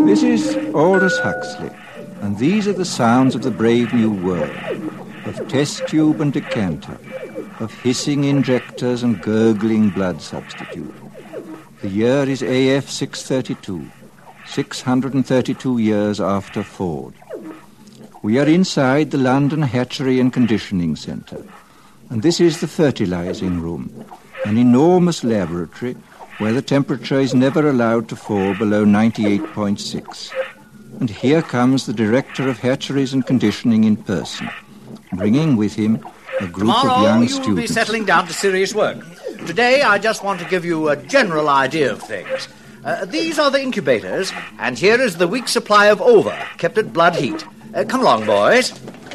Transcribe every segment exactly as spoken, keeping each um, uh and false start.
This is Aldous Huxley, and these are the sounds of the brave new world, of test tube and decanter, of hissing injectors and gurgling blood substitute. The year is A F six thirty-two, six hundred thirty-two years after Ford. We are inside the London Hatchery and Conditioning Centre, and this is the fertilizing room, an enormous laboratory where the temperature is never allowed to fall below ninety-eight point six. And here comes the Director of Hatcheries and Conditioning in person, bringing with him a group Tomorrow of young you students. will be settling down to serious work. Today I just want to give you a general idea of things. Uh, these are the incubators, and here is the week's supply of ova, kept at blood heat. Uh, come along, boys.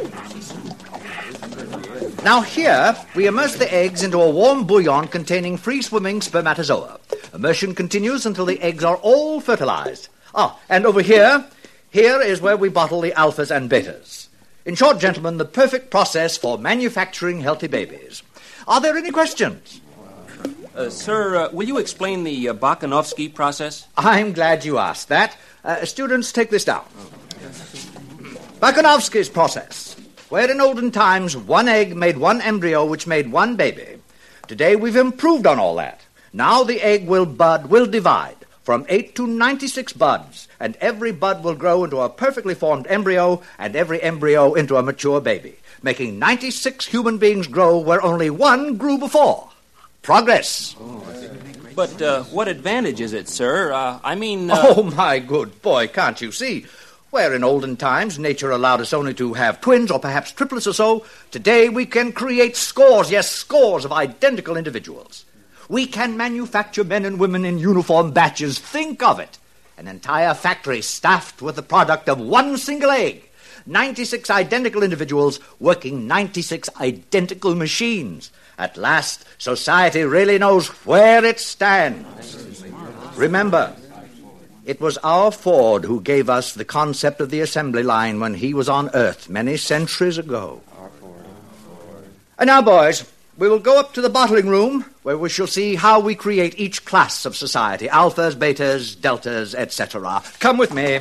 Now here, we immerse the eggs into a warm bouillon containing free-swimming spermatozoa. Immersion continues until the eggs are all fertilized. Ah, and over here, here is where we bottle the alphas and betas. In short, gentlemen, the perfect process for manufacturing healthy babies. Are there any questions? Uh, sir, uh, will you explain the uh, Bakanovsky process? I'm glad you asked that. Uh, students, take this down. Bakanovsky's process, where in olden times one egg made one embryo which made one baby. Today we've improved on all that. Now the egg will bud, will divide from eight to ninety-six buds, and every bud will grow into a perfectly formed embryo, and every embryo into a mature baby, making ninety-six human beings grow where only one grew before. Progress. But uh, what advantage is it, sir? Uh, I mean... Uh... Oh, my good boy, can't you see? Where in olden times nature allowed us only to have twins or perhaps triplets or so, today we can create scores, yes, scores of identical individuals. We can manufacture men and women in uniform batches. Think of it. An entire factory staffed with the product of one single egg. ninety-six identical individuals working ninety-six identical machines. At last, society really knows where it stands. Remember, it was our Ford who gave us the concept of the assembly line when he was on Earth many centuries ago. And now, boys, we will go up to the bottling room where we shall see how we create each class of society, alphas, betas, deltas, et cetera. Come with me.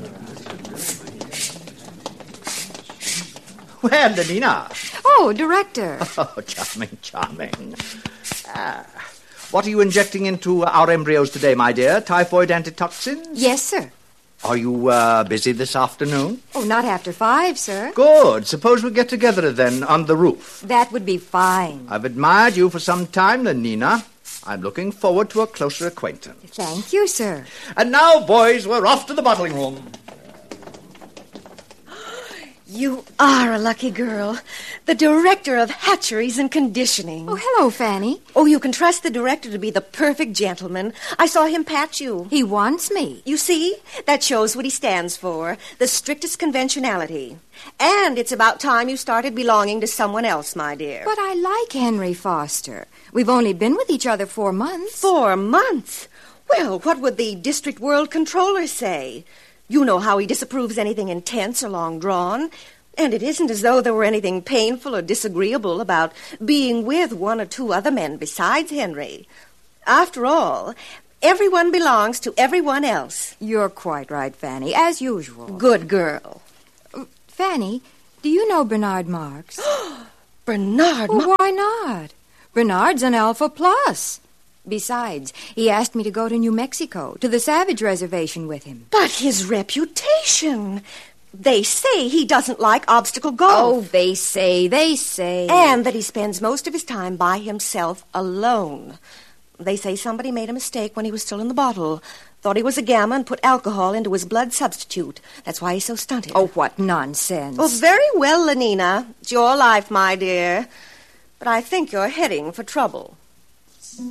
Well, Lenina. Oh, Director. Oh, charming, charming. Ah, what are you injecting into our embryos today, my dear? Typhoid antitoxins? Yes, sir. Are you uh, busy this afternoon? Oh, not after five, sir. Good. Suppose we get together then on the roof. That would be fine. I've admired you for some time, Lenina. I'm looking forward to a closer acquaintance. Thank you, sir. And now, boys, we're off to the bottling room. You are a lucky girl. The Director of Hatcheries and Conditioning. Oh, hello, Fanny. Oh, you can trust the director to be the perfect gentleman. I saw him pat you. He wants me. You see? That shows what he stands for. The strictest conventionality. And it's about time you started belonging to someone else, my dear. But I like Henry Foster. We've only been with each other four months. Four months? Well, what would the District World Controller say? You know how he disapproves anything intense or long-drawn. And it isn't as though there were anything painful or disagreeable about being with one or two other men besides Henry. After all, everyone belongs to everyone else. You're quite right, Fanny, as usual. Good girl. Uh, Fanny, do you know Bernard Marx? Bernard well, Mar- why not? Bernard's an Alpha Plus. Besides, he asked me to go to New Mexico, to the Savage Reservation with him. But his reputation... They say he doesn't like obstacle golf. Oh, they say, they say. And that he spends most of his time by himself alone. They say somebody made a mistake when he was still in the bottle. Thought he was a gamma and put alcohol into his blood substitute. That's why he's so stunted. Oh, what nonsense. Oh, very well, Lenina. It's your life, my dear. But I think you're heading for trouble.